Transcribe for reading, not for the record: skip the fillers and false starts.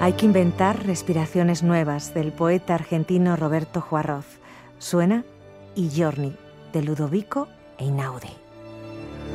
Hay que inventar respiraciones nuevas, del poeta argentino Roberto Juarroz. Suena I giorni, de Ludovico Einaudi.